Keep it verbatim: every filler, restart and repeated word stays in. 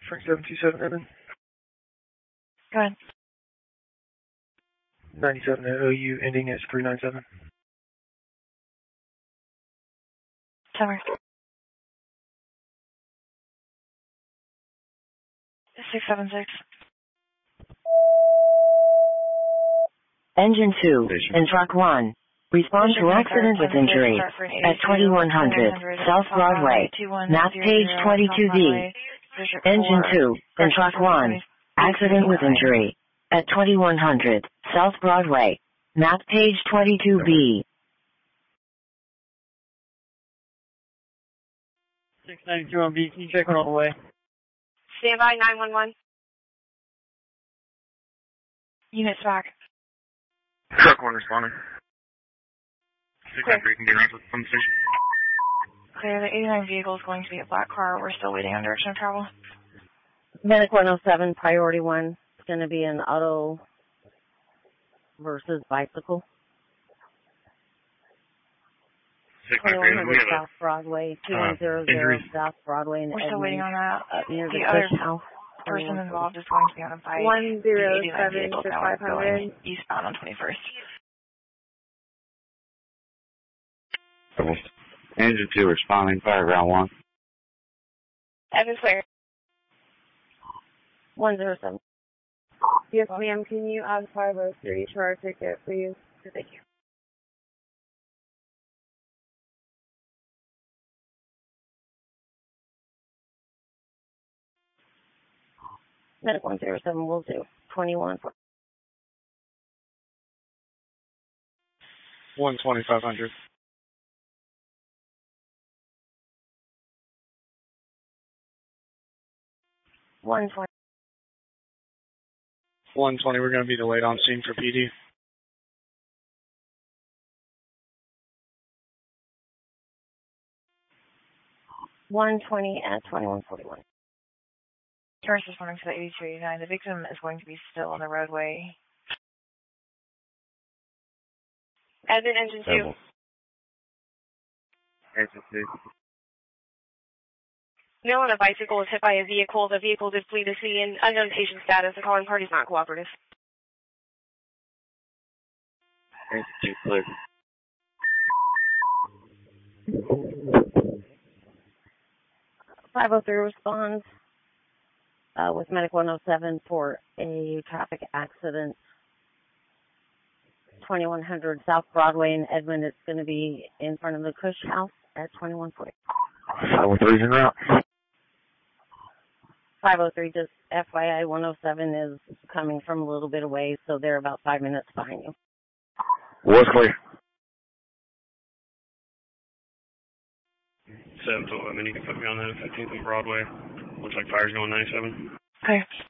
Frank seven two seven, Edmund. Go ahead. ninety-seven at O U, ending at three nine seven. Timer. six seven six. Engine two and truck one. Respond to accident with injury at twenty-one hundred South Broadway, map page twenty-two B. Engine two and truck one. Accident with injury at twenty-one hundred South Broadway, map page twenty-two B. six ninety-two on B T, checking all the way. Stand by, nine one one. Units back. Truck one responding. six nine three can be around from the station. Clear, the eighty-nine vehicle is going to be a black car. We're still waiting on direction of travel. Medic one oh seven, priority one. It's going to be an auto versus bicycle. twenty-one hundred South Broadway, two one zero zero South Broadway in We're still Edmond, waiting on that. up near the, The the other Cush House. person involved is going to be on a bike. one zero The seven vehicle to now five is going hundred. eastbound on twenty-first. Engine two responding, fire ground one. Evan clear. one zero seven. Yes, ma'am. Can you add five oh three to our ticket, please? Thank you. Medic one zero seven will do. twenty-one. one twenty-five hundred. one twenty. one twenty, we're going to be delayed on scene for P D. one twenty at twenty-one forty-one. Tourist responding to the eighty-two eighty-nine. The victim is going to be still on the roadway. Evan, engine two. Engine two. Male on a bicycle was hit by a vehicle. The vehicle did flee the scene. Unknown patient status. The calling party is not cooperative. Engine two, clear. five oh three responds uh, with Medic one oh seven for a traffic accident. twenty-one hundred South Broadway in Edmond. It's going to be in front of the Cush House at twenty-one forty. five oh three's en route. five oh three, just F Y I, one oh seven is coming from a little bit away, so they're about five minutes behind you. Was clear. seven to eleven, you can put me on that fifteenth and Broadway. Looks like fire's going ninety-seven. Okay.